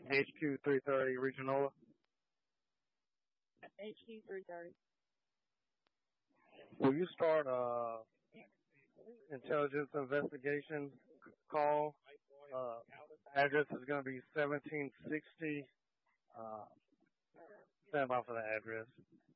HQ 330 Regional. HQ 330. Will you start intelligence investigation call? Address is going to be 1760. Stand by for the address.